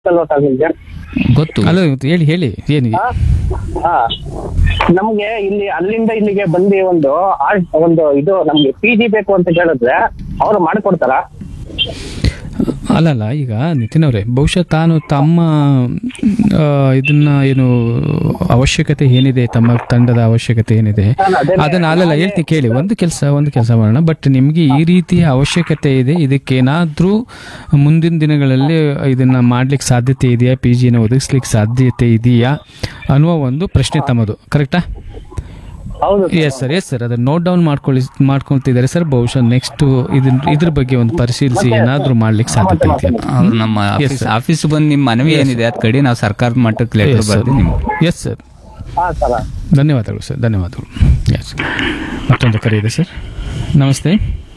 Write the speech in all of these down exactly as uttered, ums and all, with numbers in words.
ಅಲ್ವಾ ಸರ್ ನಿಮ್ಗೆ? ಗೊತ್ತು. ಅಲ್ಲ ಹೇಳಿ ಹೇಳಿ ಏನಿದೆ? ಹಾ ಹಾ. ನಮ್ಗೆ ಇಲ್ಲಿ ಅಲ್ಲಿಂದ ಇಲ್ಲಿಗೆ ಬಂದು ಒಂದು ಆ- ಒಂದು ಇದು ನಮ್ಗೆ ಪಿ ಜಿ ಬೇಕು ಅಂತ ಕೇಳಿದ್ರೆ ಅವ್ರು ಮಾಡ್ಕೊಡ್ತಾರ? ಅಲ್ಲಲ್ಲ, ಈಗ ನಿತಿನ್ ಅವರೇ, ಬಹುಶಃ ತಾನು ತಮ್ಮ ಆ, ಇದನ್ನ ಏನು ಅವಶ್ಯಕತೆ ಏನಿದೆ, ತಮ್ಮ ತಂಡದ ಅವಶ್ಯಕತೆ ಏನಿದೆ ಅದನ್ನ ಅಲ್ಲಲ್ಲ ಹೇಳ್ತೀನಿ ಕೇಳಿ. ಒಂದು ಕೆಲಸ ಒಂದು ಕೆಲಸ ಮಾಡೋಣ. ಬಟ್ ನಿಮ್ಗೆ ಈ ರೀತಿಯ ಅವಶ್ಯಕತೆ ಇದೆ, ಇದಕ್ಕೇನಾದ್ರೂ ಮುಂದಿನ ದಿನಗಳಲ್ಲಿ ಇದನ್ನ ಮಾಡ್ಲಿಕ್ಕೆ ಸಾಧ್ಯತೆ ಇದೆಯಾ, ಪಿ ಜಿನ ಒದಗಿಸ್ಲಿಕ್ಕೆ ಸಾಧ್ಯತೆ ಇದೆಯಾ ಅನ್ನುವ ಒಂದು ಪ್ರಶ್ನೆ ತಮ್ಮದು, ಕರೆಕ್ಟಾ? ಹೌದು ಎಸ್ ಸರ್, ಎಸ್ ಸರ್, ಅದನ್ನ ನೋಟ್ ಡೌನ್ ಮಾಡ್ಕೊಳ್ಳಿ ಮಾಡ್ಕೊಳ್ತಿದ್ದಾರೆ ಸರ್. ಬಹುಶಃ ನೆಕ್ಸ್ಟ್ ಇದನ್ನ ಇದ್ರ ಬಗ್ಗೆ ಒಂದು ಪರಿಶೀಲಿಸಿ ಏನಾದ್ರೂ ಮಾಡ್ಲಿಕ್ಕೆ ಸಾಧ್ಯತೆ ಇದೆಯಾ? ಅವ್ರು ನಮ್ಮ ಆಫೀಸ್ ಆಫೀಸ್ ಬಂದು ನಿಮ್ಮ ಮನವಿ ಏನಿದೆ ಅದ್ ಕಡೆ ನಾವು ಸರ್ಕಾರದ ಮಟ್ಟಕ್ಕೆ ಲೆಟರ್ ಬರ್ತೀವಿ ನಿಮ್ಗೆ. ಎಸ್ ಸರ್, ಹಾ ಸರ್. ಧನ್ಯವಾದಗಳು ಸರ್, ಧನ್ಯವಾದಗಳು. ಎಸ್, ಮತ್ತೊಂದು ಕರೆ ಇದೆ ಸರ್. ನಮಸ್ತೆ.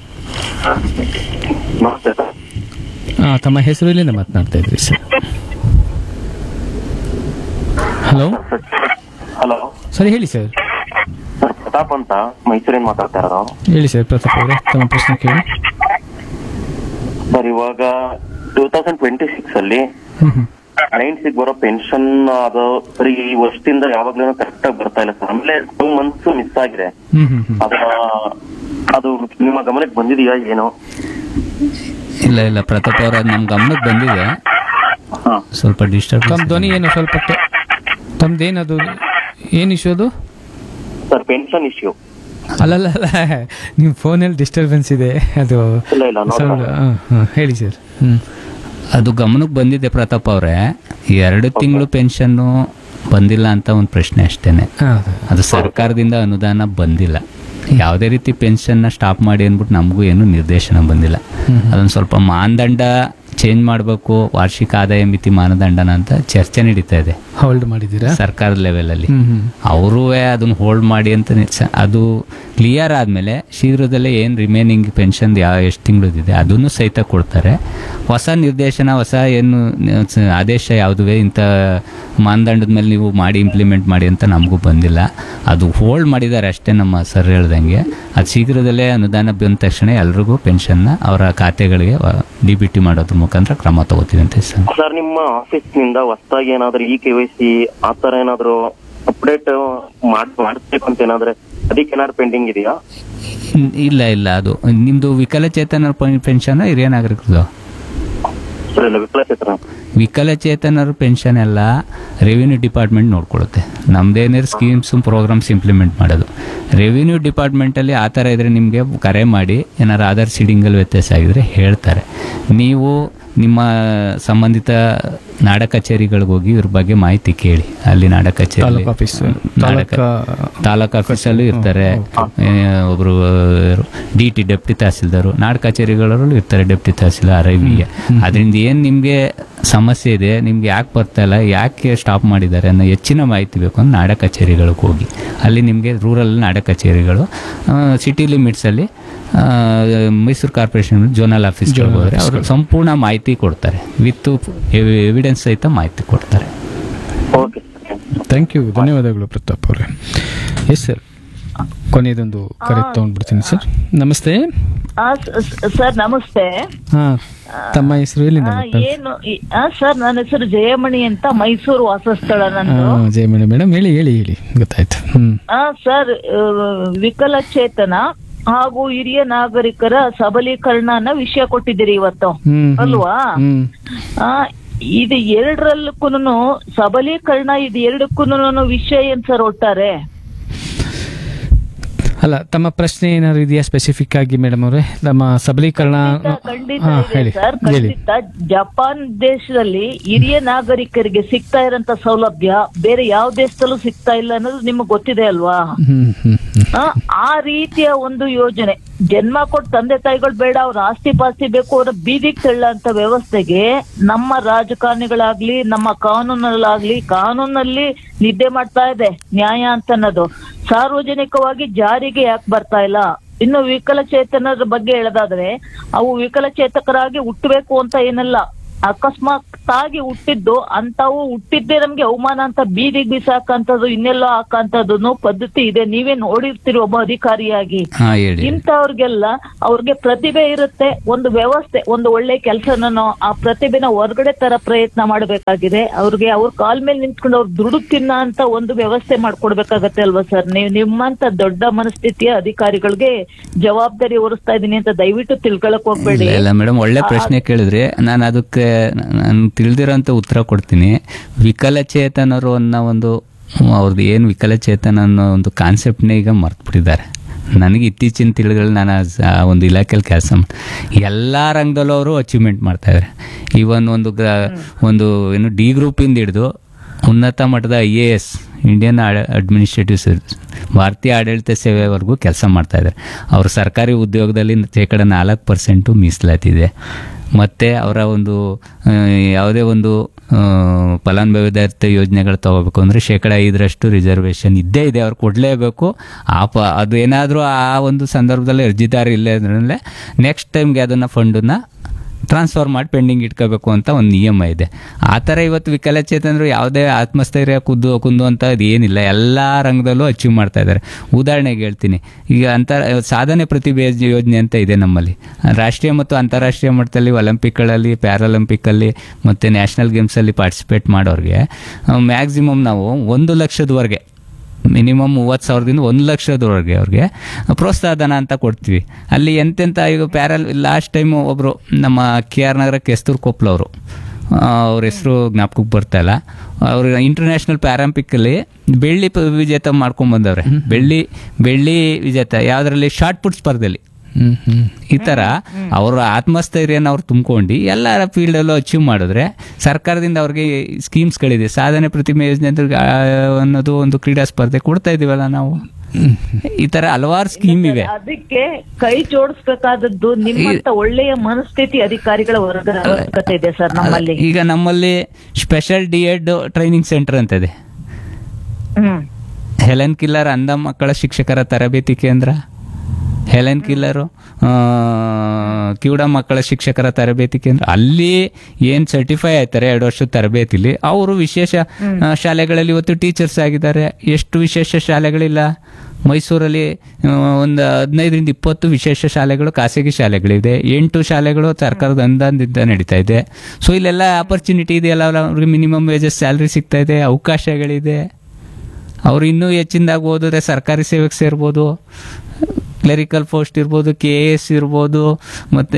ಹಾಂ, ತಮ್ಮ ಹೆಸರು ಎಲ್ಲಿಂದ ಮಾತನಾಡ್ತಾ ಇದ್ರಿ ಸರ್? ಹಲೋ ಹಲೋ ಸರ್, ಹೇಳಿ ಸರ್. ಸರ್, ಪ್ರತಾಪ್ ಅಂತ ಮೈಸೂರಿಂದ ಮಾತಾಡ್ತಾ ಇರೋದು. ಹೇಳಿ ಸರ್ ಪ್ರತಾಪ್ ಅವರೇ, ತಮ್ಮ ಪ್ರಶ್ನೆ ಕೇಳಿ. ಸರ್, ಇವಾಗ ಟೂ ತೌಸಂಡ್ ಟ್ವೆಂಟಿ ಸಿಕ್ಸ್ ಅಲ್ಲಿ ಹ್ಮ್ ಹ್ಮ್ ನೈನ್ಸಿಗೆ ಬರೋ ಪೆನ್ಷನ್ ಅದು ಸರಿ ಈ ವರ್ಷದಿಂದ ಯಾವಾಗ್ಲೂ ಕರೆಕ್ಟ್ ಆಗಿ ಬರ್ತಾ ಇಲ್ಲ ಸರ್. ಆಮೇಲೆ ಟೂ ಮಂತ್ಸ್ ಮಿಸ್ ಆಗಿದೆ. ಹ್ಮ್ ಹ್ಮ್ ಹ್ಮ್ ಅದನ್ನ ಅದು ನಿಮ್ಮ ಗಮನಕ್ಕೆ ಬಂದಿದೆಯಾ ಏನೋ? ಇಲ್ಲ ಇಲ್ಲ ಪ್ರತಾಪ್ ಅವ್ರ ಅದು ನಮ್ಮ ಗಮನಕ್ಕೆ ಬಂದಿದೆ. ಹಾ ಸ್ವಲ್ಪ ಡಿಸ್ಟರ್ಬ್. ತಮ್ಮ ಧ್ವನಿ ಏನು ಸ್ವಲ್ಪ ತ- ತಮ್ದೇನದು ಏನು ಇಶ್ಯೂ ಅದು? Sir, pension issue. ಅಲ್ಲಲ್ಲ ಅಲ್ಲ, ನಿಮ್ಮ ಫೋನಲ್ಲಿ ಡಿಸ್ಟರ್ಬೆನ್ಸ್ ಇದೆ ಅದು. ಇಲ್ಲ ಇಲ್ಲ ನೋಡ್ತಾ ಸೌಂಡ್ ಹಾಂ ಹಾಂ ಹೇಳಿ ಸರ್. ಹ್ಞೂ ಅದು ಗಮನಕ್ಕೆ ಬಂದಿದೆ ಪ್ರತಾಪ್ ಅವರೇ. ಎರಡು ತಿಂಗಳು ಪೆನ್ಷನ್ನು ಬಂದಿಲ್ಲ ಅಂತ ಒಂದು ಪ್ರಶ್ನೆ ಅಷ್ಟೇನೆ. ಹಾಂ ಅದು ಸರ್ಕಾರದಿಂದ ಅನುದಾನ ಬಂದಿಲ್ಲ. ಯಾವುದೇ ರೀತಿ ಪೆನ್ಷನ್ನ ಸ್ಟಾಪ್ ಮಾಡಿ ಅಂದ್ಬಿಟ್ಟು ನಮಗೂ ಏನು ನಿರ್ದೇಶನ ಬಂದಿಲ್ಲ. ಅದೊಂದು ಸ್ವಲ್ಪ ಮಾನದಂಡ ಚೇಂಜ್ ಮಾಡಬೇಕು, ವಾರ್ಷಿಕ ಆದಾಯ ಮಿತಿ ಮಾನದಂಡನ ಅಂತ ಚರ್ಚೆ ನಡೀತಾ ಇದೆ ಹೋಲ್ಡ್ ಮಾಡಿದ್ದೀರಾ ಸರ್ಕಾರದ ಲೆವೆಲಲ್ಲಿ. ಹ್ಮ್ ಹ್ಮ್ ಅವರೂ ಅದನ್ನ ಹೋಲ್ಡ್ ಮಾಡಿ ಅಂತ ಸ- ಅದು ಕ್ಲಿಯರ್ ಆದಮೇಲೆ ಶೀಘ್ರದಲ್ಲೇ ಏನು ರಿಮೈನಿಂಗ್ ಪೆನ್ಷನ್ ಯಾವ ಎಷ್ಟು ತಿಂಗಳದಿದೆ ಅದನ್ನು ಸಹಿತ ಕೊಡ್ತಾರೆ. ಹೊಸ ನಿರ್ದೇಶನ, ಹೊಸ ಏನು ಸ- ಆದೇಶ ಯಾವುದುವೆ ಇಂಥ ಮಾನದಂಡದ ಮೇಲೆ ನೀವು ಮಾಡಿ ಇಂಪ್ಲಿಮೆಂಟ್ ಮಾಡಿ ಅಂತ ನಮಗೂ ಬಂದಿಲ್ಲ. ಅದು ಹೋಲ್ಡ್ ಮಾಡಿದ್ದಾರೆ ಅಷ್ಟೇ ನಮ್ಮ ಸರ್ ಹೇಳ್ದಂಗೆ. ಅದು ಶೀಘ್ರದಲ್ಲೇ ಅನುದಾನ ಬಂದ ತಕ್ಷಣ ಎಲ್ರಿಗೂ ಪೆನ್ಷನ್ನ ಅವರ ಖಾತೆಗಳಿಗೆ ಡಿ ಬಿ ಟಿ ಮಾಡೋದ್ರ ಮುಖಾಂತರ ಕ್ರಮ ತಗೋತೀವಿ ಅಂತ ಸರ್. ಸರ್, ನಿಮ್ಮ ಆಫೀಸ್ ನಿಂದ ಹೊಸದಾಗಿ ಏನಾದ್ರು ಇ ಕೆ ವೈ ಸಿ ಆತರ ಏನಾದ್ರು ಅಪ್ಡೇಟ್ ಮಾಡಿಸ್ಬೇಕು ಅಂತ ಏನಾದ್ರೆ ಅದಕ್ಕೆ ಏನಾದ್ರು ಪೆಂಡಿಂಗ್ ಇದೆಯಾ? ಇಲ್ಲ ಇಲ್ಲ, ಅದು ನಿಮ್ದು ವಿಕಲಚೇತನರ ಪೆನ್ಷನ್ ಹಿರಿಯ ನಾಗರಿಕರದು. ಸರ್, ಇಲ್ಲ ವಿಕಲಚೇತನ. ವಿಕಲಚೇತನರ ಪೆನ್ಷನ್ ಎಲ್ಲ revenue department ನೋಡ್ಕೊಳ್ಳುತ್ತೆ. ನಮ್ದೇನಾದ್ರು schemes programmes implement ಮಾಡೋದು ರೆವಿನ್ಯೂ ಡಿಪಾರ್ಟ್ಮೆಂಟಲ್ಲಿ. ಆ ಥರ ಇದ್ರೆ ನಿಮಗೆ ಕರೆ ಮಾಡಿ ಏನಾರು ಆಧಾರ್ ಸೀಡಿಂಗಲ್ಲಿ ವ್ಯತ್ಯಾಸ ಆಗಿದ್ರೆ ಹೇಳ್ತಾರೆ. ನೀವು ನಿಮ್ಮ ಸಂಬಂಧಿತ ನಾಡ ಕಚೇರಿಗಳಿಗೆ ಹೋಗಿ ಇವ್ರ ಬಗ್ಗೆ ಮಾಹಿತಿ ಕೇಳಿ. ಅಲ್ಲಿ ನಾಡ ಕಚೇರಿ ತಾಲೂಕು ಆಫೀಸ್, ತಾಲೂಕು ಆಫೀಸಲ್ಲೂ ಇರ್ತಾರೆ. ಒಬ್ರು ಡಿ ಟಿ ಡೆಪ್ಟಿ ತಹಸೀಲ್ದಾರು, ನಾಡ ಕಚೇರಿಗಳಲ್ಲೂ ಇರ್ತಾರೆ deputy tahsildar, I V A. ಅದರಿಂದ ಏನು ನಿಮಗೆ ಸಮಸ್ಯೆ ಇದೆ, ನಿಮ್ಗೆ ಯಾಕೆ ಬರ್ತಾ ಇಲ್ಲ, ಯಾಕೆ ಸ್ಟಾಪ್ ಮಾಡಿದ್ದಾರೆ ಅನ್ನೋ ಹೆಚ್ಚಿನ ಮಾಹಿತಿ ಬೇಕು ಅಂದ್ರೆ ನಾಡ ಕಚೇರಿಗಳಿಗೆ ಹೋಗಿ. ಅಲ್ಲಿ ನಿಮಗೆ ರೂರಲ್ ನಾಡ ಕಚೇರಿಗಳು, ಸಿಟಿ ಲಿಮಿಟ್ಸಲ್ಲಿ ಮೈಸೂರು ಕಾರ್ಪೊರೇಷನ್ ಜೋನಲ್ ಆಫೀಸ್ಗಳಿಗೆ ಹೋದರೆ ಅವರು ಸಂಪೂರ್ಣ ಮಾಹಿತಿ ಕೊಡ್ತಾರೆ, ವಿತ್ ಎವಿಡೆನ್ಸ್ ಸಹಿತ ಮಾಹಿತಿ ಕೊಡ್ತಾರೆ. ಓಕೆ, ಥ್ಯಾಂಕ್ ಯು, ಧನ್ಯವಾದಗಳು ಪ್ರತಾಪ್ ಅವರೇ. ಎಸ್ ಸರ್, ಕೊನೆಯದೊಂದು ಕರೆ ತಗೊಂಡ್ಬಿಡ್ತೀನಿ ಸರ್. ನಮಸ್ತೆ. ಸರ್ ನಮಸ್ತೆ. ಹಾ, ತಮ್ಮ ಹೆಸರು ಎಲ್ಲಿಂದ? ಏನು ಸರ್, ನನ್ನ ಹೆಸರು ಜಯಮಣಿ ಅಂತ, ಮೈಸೂರು ವಾಸಸ್ಥಳ ನಂದು. ಜಯಮಣಿ ಮೇಡಮ್, ಹೇಳಿ ಹೇಳಿ ಹೇಳಿ ಗೊತ್ತಾಯ್ತು. ಹ್ಮ್ ಸರ್, ವಿಕಲಚೇತನ ಹಾಗೂ ಹಿರಿಯ ನಾಗರಿಕರ ಸಬಲೀಕರಣ ವಿಷಯ ಕೊಟ್ಟಿದ್ದೀರಿ ಇವತ್ತು ಅಲ್ವಾ? ಆ ಇದು ಎರಡರಲ್ಲಕ್ಕೂನು ಸಬಲೀಕರಣ, ಇದು ಎರಡಕ್ಕೂನು ವಿಷಯ ಏನ್ ಸರ್ ಒಟ್ಟಾರೆ? ಅಲ್ಲ, ತಮ್ಮ ಪ್ರಶ್ನೆ ಏನಾದ್ರು ಇದೆಯಾ ಸ್ಪೆಸಿಫಿಕ್ ಆಗಿ ಮೇಡಮ್ ಅವರೇ? ನಮ್ಮ ಸಬಲೀಕರಣ ಖಂಡಿತ ಇದೆ ಸರ್, ಖಂಡಿತ. ಜಪಾನ್ ದೇಶದಲ್ಲಿ ಹಿರಿಯ ನಾಗರಿಕರಿಗೆ ಸಿಗ್ತಾ ಇರೋಂತ ಸೌಲಭ್ಯ ಬೇರೆ ಯಾವ ದೇಶದಲ್ಲೂ ಸಿಗ್ತಾ ಇಲ್ಲ ಅನ್ನೋದು ನಿಮ್ಗೆ ಗೊತ್ತಿದೆ ಅಲ್ವಾ? ಆ ರೀತಿಯ ಒಂದು ಯೋಜನೆ, ಜನ್ಮ ಕೊಟ್ಟು ತಂದೆ ತಾಯಿಗಳು ಬೇಡ, ಅವ್ರ ಆಸ್ತಿ ಪಾಸ್ತಿ ಬೇಕು, ಅವ್ರ ಬೀದಿಗೆ ತಳ್ಳ ಅಂತ ವ್ಯವಸ್ಥೆಗೆ ನಮ್ಮ ರಾಜಕಾರಣಿಗಳಾಗ್ಲಿ ನಮ್ಮ ಕಾನೂನಲ್ಲಾಗ್ಲಿ ಕಾನೂನಲ್ಲಿ ನಿದ್ದೆ ಮಾಡ್ತಾ ಇದೆ ನ್ಯಾಯ ಅಂತ ಅನ್ನೋದು. ಸಾರ್ವಜನಿಕವಾಗಿ ಜಾರಿಗೆ ಯಾಕೆ ಬರ್ತಾ ಇಲ್ಲ? ಇನ್ನು ವಿಕಲಚೇತನರ ಬಗ್ಗೆ ಹೇಳೋದಾದ್ರೆ, ಅವು ವಿಕಲಚೇತಕರಾಗಿ ಹುಟ್ಟಬೇಕು ಅಂತ ಏನಲ್ಲ, ಅಕಸ್ಮಾತ್ ಆಗಿ ಹುಟ್ಟಿದ್ದು ಅಂತಾವು ಹುಟ್ಟಿದ್ದೇ ನಮ್ಗೆ ಅವಮಾನ ಅಂತ ಬೀದಿಗೆ ಬಿಸಾಕಂತದ್ದು ಇನ್ನೆಲ್ಲೋ ಹಾಕಂತದ್ದು ಪದ್ಧತಿ ಇದೆ. ನೀವೇ ನೋಡಿರ್ತೀರಿ ಒಬ್ಬ ಅಧಿಕಾರಿಯಾಗಿ. ಹಾ ಹೇಳಿ. ಇಂಥವ್ರಿಗೆಲ್ಲ ಅವ್ರಿಗೆ ಪ್ರತಿಭೆ ಇರುತ್ತೆ, ಒಂದು ವ್ಯವಸ್ಥೆ, ಒಂದು ಒಳ್ಳೆ ಕೆಲಸನೋ ಆ ಪ್ರತಿಭೆನ ಹೊರಗಡೆ ತರ ಪ್ರಯತ್ನ ಮಾಡಬೇಕಾಗಿದೆ. ಅವ್ರಿಗೆ ಅವ್ರ ಕಾಲ್ ಮೇಲೆ ನಿಂತ್ಕೊಂಡು ಅವ್ರು ದುಡ್ಡು ತಿನ್ನ ಅಂತ ಒಂದು ವ್ಯವಸ್ಥೆ ಮಾಡ್ಕೊಡ್ಬೇಕಾಗತ್ತೆ ಅಲ್ವಾ ಸರ್? ನೀವು ನಿಮ್ಮಂತ ದೊಡ್ಡ ಮನಸ್ಥಿತಿಯ ಅಧಿಕಾರಿಗಳಿಗೆ ಜವಾಬ್ದಾರಿ ಹೊರಿಸ್ತಾ ಇದೀನಿ ಅಂತ ದಯವಿಟ್ಟು ತಿಳ್ಕೊಳಕ್ ಹೋಗ್ಬೇಡಿ. ಇಲ್ಲ ಮೇಡಮ್, ಒಳ್ಳೆ ಪ್ರಶ್ನೆ ಕೇಳಿದ್ರಿ. ನಾನು ಅದಕ್ಕೆ ನಾನು ತಿಳಿದಿರೋಂಥ ಉತ್ತರ ಕೊಡ್ತೀನಿ. ವಿಕಲಚೇತನರು ಅನ್ನೋ ಒಂದು ಅವ್ರದ್ದು ಏನು ವಿಕಲಚೇತನ ಅನ್ನೋ ಒಂದು ಕಾನ್ಸೆಪ್ಟ್ನೇ ಈಗ ಮರ್ತ್ಬಿಟ್ಟಿದ್ದಾರೆ. ನನಗೆ ಇತ್ತೀಚಿನ ತಿಳಿಗಳು ನಾನು ಆ ಒಂದು ಇಲಾಖೆಯಲ್ಲಿ ಕೆಲಸ ಮಾಡಿ ಎಲ್ಲ ರಂಗದಲ್ಲೂ ಅವರು ಅಚೀವ್ಮೆಂಟ್ ಮಾಡ್ತಾಯಿದ್ದಾರೆ. ಈವನ್ ಒಂದು ಒಂದು ಏನು ಡಿ ಗ್ರೂಪಿಂದ ಹಿಡಿದು ಉನ್ನತ ಮಟ್ಟದ I A S, Indian administrative service, ಭಾರತೀಯ ಆಡಳಿತ ಸೇವೆವರೆಗೂ ಕೆಲಸ ಮಾಡ್ತಾಯಿದ್ದಾರೆ. ಅವರು ಸರ್ಕಾರಿ ಉದ್ಯೋಗದಲ್ಲಿ ಶೇಕಡ ನಾಲ್ಕು ಪರ್ಸೆಂಟು ಮೀಸಲಾತಿದೆ. ಮತ್ತು ಅವರ ಒಂದು ಯಾವುದೇ ಒಂದು ಫಲಾನುಭವಿದಾರಿತ ಯೋಜನೆಗಳು ತಗೋಬೇಕು ಅಂದರೆ ಶೇಕಡ ಐದರಷ್ಟು ರಿಸರ್ವೇಷನ್ ಇದ್ದೇ ಇದೆ, ಅವ್ರು ಕೊಡಲೇಬೇಕು. ಆ ಪ ಅದು ಏನಾದರೂ ಆ ಒಂದು ಸಂದರ್ಭದಲ್ಲಿ ಅರ್ಜಿದಾರ ಇಲ್ಲೇ ಅಂದ್ರೆ ನೆಕ್ಸ್ಟ್ ಟೈಮ್ಗೆ ಅದನ್ನು ಫಂಡನ್ನು ಟ್ರಾನ್ಸ್ಫರ್ ಮಾಡಿ ಪೆಂಡಿಂಗ್ ಇಟ್ಕೋಬೇಕು ಅಂತ ಒಂದು ನಿಯಮ ಇದೆ. ಆ ಥರ ಇವತ್ತು ವಿಕಲಚೇತನರು ಯಾವುದೇ ಆತ್ಮಸ್ಥೈರ್ಯ ಕುದ್ದು ಕುಂದು ಅಂತ ಏನಿಲ್ಲ, ಎಲ್ಲ ರಂಗದಲ್ಲೂ ಅಚೀವ್ ಮಾಡ್ತಾ ಇದ್ದಾರೆ. ಉದಾಹರಣೆಗೆ ಹೇಳ್ತೀನಿ, ಈಗ ಅಂತರ ಸಾಧನೆ ಪ್ರತಿಭೆ ಯೋಜನೆ ಅಂತ ಇದೆ ನಮ್ಮಲ್ಲಿ. ರಾಷ್ಟ್ರೀಯ ಮತ್ತು ಅಂತಾರಾಷ್ಟ್ರೀಯ ಮಟ್ಟದಲ್ಲಿ ಒಲಿಂಪಿಕ್ಗಳಲ್ಲಿ, ಪ್ಯಾರಾಲಿಂಪಿಕ್ಕಲ್ಲಿ ಮತ್ತು ನ್ಯಾಷನಲ್ ಗೇಮ್ಸಲ್ಲಿ ಪಾರ್ಟಿಸಿಪೇಟ್ ಮಾಡೋರಿಗೆ ಮ್ಯಾಕ್ಸಿಮಮ್ ನಾವು ಒಂದು ಲಕ್ಷದವರೆಗೆ, ಮಿನಿಮಮ್ ಮೂವತ್ತು ಸಾವಿರದಿಂದ ಒಂದು ಲಕ್ಷದವರೆಗೆ ಅವ್ರಿಗೆ ಪ್ರೋತ್ಸಾಹಧನ ಅಂತ ಕೊಡ್ತೀವಿ. ಅಲ್ಲಿ ಎಂತೆಂಥ ಈಗ ಪ್ಯಾರಲ್ ಲಾಸ್ಟ್ ಟೈಮು ಒಬ್ಬರು ನಮ್ಮ ಕೆ ಆರ್ ನಗರ ಕೆಸ್ತೂರು ಕೊಪ್ಪಳವರು, ಅವ್ರ ಹೆಸರು ಜ್ಞಾಪಕಕ್ಕೆ ಬರ್ತಾಯಿಲ್ಲ, ಅವರು ಇಂಟರ್ನ್ಯಾಷನಲ್ ಪ್ಯಾರಾಲಿಂಪಿಕ್ಕಲ್ಲಿ ಬೆಳ್ಳಿ ವಿಜೇತ ಮಾಡ್ಕೊಂಡ್ಬಂದವ್ರೆ. ಬೆಳ್ಳಿ ಬೆಳ್ಳಿ ವಿಜೇತ ಯಾವುದರಲ್ಲಿ? ಶಾರ್ಟ್ ಪುಟ್ ಸ್ಪರ್ಧೆಯಲ್ಲಿ. ಈ ಥರ ಅವರ ಆತ್ಮಸ್ಥೈರ್ಯನ ಅವ್ರು ತುಂಬ್ಕೊಂಡು ಎಲ್ಲರ ಫೀಲ್ಡಲ್ಲೂ ಅಚೀವ್ ಮಾಡಿದ್ರೆ ಸರ್ಕಾರದಿಂದ ಅವ್ರಿಗೆ ಸ್ಕೀಮ್ಸ್ಗಳಿದೆ. ಸಾಧನೆ ಪ್ರತಿಮೆ ಯೋಜನೆ ಅನ್ನೋದು ಒಂದು ಕ್ರೀಡಾ ಸ್ಪರ್ಧೆ ಕೊಡ್ತಾ ಇದೀವಲ್ಲ ನಾವು. ಈ ತರ ಹಲವಾರು ಸ್ಕೀಮ್ ಇವೆ. ಅದಕ್ಕೆ ಕೈ ಜೋಡಿಸ್ಬೇಕಾದದ್ದು ನಿಮ್ಮಂತ ಒಳ್ಳೆಯ ಮನಸ್ಥಿತಿ ಅಧಿಕಾರಿಗಳ ವರ್ಗದ ಅವಶ್ಯಕತೆ ಇದೆ ಸರ್ ನಮ್ಮಲ್ಲಿ. ಈಗ ನಮ್ಮಲ್ಲಿ special D Ed training centre ಅಂತ ಇದೆ. ಹೆಲೆನ್ ಕಿಲ್ಲರ್ ಅಂಧ ಮಕ್ಕಳ ಶಿಕ್ಷಕರ ತರಬೇತಿ ಕೇಂದ್ರ, ಹೆಲೆನ್ ಕಿಲ್ಲರು ಕಿವುಡ ಮಕ್ಕಳ ಶಿಕ್ಷಕರ ತರಬೇತಿ ಕೇಂದ್ರ. ಅಲ್ಲಿ ಏನು ಸರ್ಟಿಫೈ ಆಯ್ತಾರೆ ಎರಡು ವರ್ಷದ ತರಬೇತಿಲಿ, ಅವರು ವಿಶೇಷ ಶಾಲೆಗಳಲ್ಲಿ ಇವತ್ತು ಟೀಚರ್ಸ್ ಆಗಿದ್ದಾರೆ. ಎಷ್ಟು ವಿಶೇಷ ಶಾಲೆಗಳಿಲ್ಲ ಮೈಸೂರಲ್ಲಿ? ಒಂದು ಹದಿನೈದರಿಂದ ಇಪ್ಪತ್ತು ವಿಶೇಷ ಶಾಲೆಗಳು ಖಾಸಗಿ ಶಾಲೆಗಳಿದೆ, ಎಂಟು ಶಾಲೆಗಳು ಸರ್ಕಾರದ ಅನುದಾನದಿಂದ ನಡೀತಾ ಇದೆ. ಸೊ ಇಲ್ಲೆಲ್ಲ ಆಪರ್ಚುನಿಟಿ ಇದೆಯಲ್ಲ, ಅವ್ರಿಗೆ ಮಿನಿಮಮ್ ವೇಜಸ್ ಸ್ಯಾಲ್ರಿ ಸಿಗ್ತಾ ಇದೆ, ಅವಕಾಶಗಳಿದೆ. ಅವರು ಇನ್ನೂ ಹೆಚ್ಚಿನದಾಗಿ ಓದಿದ್ರೆ ಸರ್ಕಾರಿ ಸೇವೆಗೆ ಸೇರ್ಬೋದು, ಕ್ಲೆರಿಕಲ್ ಪೋಸ್ಟ್ ಇರ್ಬೋದು, ಕೆ ಎ ಎಸ್ ಇರ್ಬೋದು, ಮತ್ತು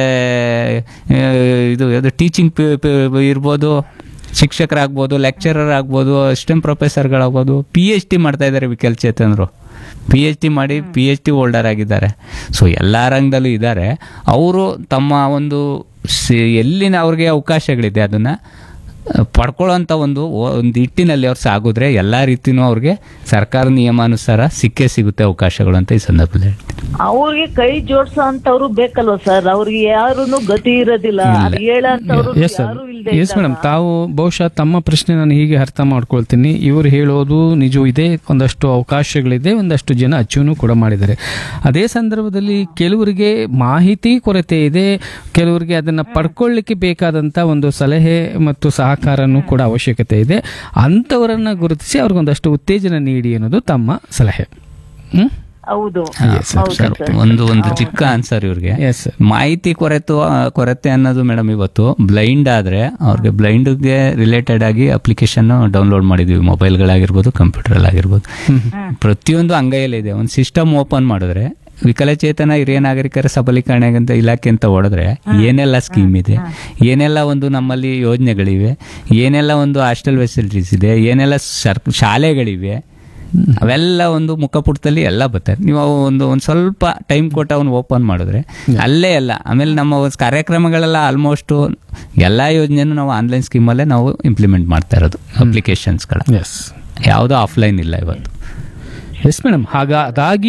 ಇದು ಯಾವುದು ಟೀಚಿಂಗ್ ಇರ್ಬೋದು, ಶಿಕ್ಷಕರಾಗ್ಬೋದು, ಲೆಕ್ಚರರ್ ಆಗ್ಬೋದು, ಅಸಿಸ್ಟೆಂಟ್ ಪ್ರೊಫೆಸರ್ಗಳಾಗ್ಬೋದು. ಪಿ ಎಚ್ ಡಿ ಮಾಡ್ತಾ ಇದ್ದಾರೆ ವಿಕಲಚೇತನರು, ಪಿ ಎಚ್ ಡಿ ಮಾಡಿ ಪಿ ಎಚ್ ಡಿ ಹೋಲ್ಡರ್ ಆಗಿದ್ದಾರೆ. ಸೊ ಎಲ್ಲ ರಂಗದಲ್ಲೂ ಇದ್ದಾರೆ. ಅವರು ತಮ್ಮ ಒಂದು ಎಲ್ಲಿನ ಅವ್ರಿಗೆ ಅವಕಾಶಗಳಿದೆ ಅದನ್ನು ಪಡ್ಕೊಳ್ಳೋಂಥ ಒಂದು ಒಂದು ಹಿಟ್ಟಿನಲ್ಲಿ ಅವ್ರು ಸಾಗಿದ್ರೆ ಎಲ್ಲ ರೀತಿಯೂ ಅವ್ರಿಗೆ ಸರ್ಕಾರ ನಿಯಮಾನುಸಾರ ಸಿಕ್ಕೇ ಸಿಗುತ್ತೆ ಅವಕಾಶಗಳು ಅಂತ ಈ ಸಂದರ್ಭದಲ್ಲಿ ಹೇಳ್ತೀನಿ. ಅವ್ರಿಗೆ ಕೈ ಜೋಡಿಸೋ ಅಂತವ್ರು ಬೇಕಲ್ವ ಸರ್? ಅವ್ರಿಗೆ ಯಾರು ಗತಿ ಇರೋದಿಲ್ಲ, ಹೇಳಂತವ್ರು ಯಾರು ಇಲ್ಲದೆ. ಎಸ್ ಮೇಡಮ್, ತಾವು ಬಹುಶಃ ತಮ್ಮ ಪ್ರಶ್ನೆ ನಾನು ಹೀಗೆ ಅರ್ಥ ಮಾಡ್ಕೊಳ್ತೀನಿ. ಇವರು ಹೇಳೋದು ನಿಜ ಇದೆ, ಒಂದಷ್ಟು ಅವಕಾಶಗಳಿದೆ, ಒಂದಷ್ಟು ಜನ ಅಚೀವ್ನು ಕೂಡ ಮಾಡಿದ್ದಾರೆ. ಅದೇ ಸಂದರ್ಭದಲ್ಲಿ ಕೆಲವರಿಗೆ ಮಾಹಿತಿ ಕೊರತೆ ಇದೆ, ಕೆಲವರಿಗೆ ಅದನ್ನ ಪಡ್ಕೊಳ್ಳಿಕ್ಕೆ ಬೇಕಾದಂತ ಒಂದು ಸಲಹೆ ಮತ್ತು ಸಹಕಾರನೂ ಕೂಡ ಅವಶ್ಯಕತೆ ಇದೆ. ಅಂಥವರನ್ನ ಗುರುತಿಸಿ ಅವ್ರಿಗೊಂದಷ್ಟು ಉತ್ತೇಜನ ನೀಡಿ ಅನ್ನೋದು ತಮ್ಮ ಸಲಹೆ. ಹ್ಮ್ ಹೌದು. ಒಂದು ಒಂದು ಚಿಕ್ಕ ಆನ್ಸರ್ ಇವ್ರಿಗೆ, ಮಾಹಿತಿ ಕೊರತೆ ಕೊರತೆ ಅನ್ನೋದು ಮೇಡಮ್, ಇವತ್ತು ಬ್ಲೈಂಡ್ ಆದ್ರೆ ಅವ್ರಿಗೆ ಬ್ಲೈಂಡ್ಗೆ ರಿಲೇಟೆಡ್ ಆಗಿ ಅಪ್ಲಿಕೇಶನ್ ಡೌನ್ಲೋಡ್ ಮಾಡಿದ್ವಿ, ಮೊಬೈಲ್ಗಳಾಗಿರ್ಬೋದು, ಕಂಪ್ಯೂಟರ್ ಆಗಿರ್ಬೋದು, ಪ್ರತಿಯೊಂದು ಅಂಗೈಯಲ್ಲಿದೆ. ಒಂದು ಸಿಸ್ಟಮ್ ಓಪನ್ ಮಾಡಿದ್ರೆ ವಿಕಲಚೇತನ ಹಿರಿಯ ನಾಗರಿಕರ ಸಬಲೀಕರಣ ಅಂತ ಇಲಾಖೆ ಅಂತ ಹೊಡೆದ್ರೆ ಏನೆಲ್ಲ ಸ್ಕೀಮ್ ಇದೆ, ಏನೆಲ್ಲ ಒಂದು ನಮ್ಮಲ್ಲಿ ಯೋಜನೆಗಳಿವೆ, ಏನೆಲ್ಲ ಒಂದು ಹಾಸ್ಟೆಲ್ ಫೆಸಿಲಿಟೀಸ್ ಇದೆ, ಏನೆಲ್ಲ ಸರ್ ಶಾಲೆಗಳಿವೆ, ಅವೆಲ್ಲ ಒಂದು ಮುಖಪುಟದಲ್ಲಿ ಎಲ್ಲ ಬರ್ತಾರೆ. ನೀವು ಒಂದು ಒಂದು ಸ್ವಲ್ಪ ಟೈಮ್ ಕೊಟ್ಟು ಅವನು ಓಪನ್ ಮಾಡಿದ್ರೆ ಅಲ್ಲೇ ಎಲ್ಲ. ಆಮೇಲೆ ನಮ್ಮ ಕಾರ್ಯಕ್ರಮಗಳೆಲ್ಲ ಆಲ್ಮೋಸ್ಟ್ ಎಲ್ಲ ಯೋಜನೆನೂ ನಾವು ಆನ್ಲೈನ್ ಸ್ಕೀಮಲ್ಲೇ ನಾವು ಇಂಪ್ಲಿಮೆಂಟ್ ಮಾಡ್ತಾ ಇರೋದು, ಅಪ್ಲಿಕೇಶನ್ಸ್ಗಳ. ಯಾವುದೋ ಆಫ್ಲೈನ್ ಇಲ್ಲ ಇವತ್ತು. ಎಸ್ ಮೇಡಮ್, ಹಾಗಾದಾಗಿಯೂ